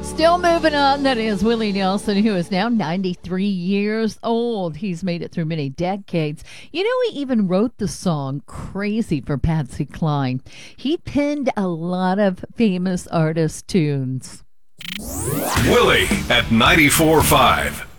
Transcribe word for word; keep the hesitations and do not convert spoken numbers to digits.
Still moving on, that is Willie Nelson, who is now ninety-three years old. He's made it through many decades. You know, he even wrote the song Crazy for Patsy Cline. He penned a lot of famous artist tunes. Willie at ninety-four point five.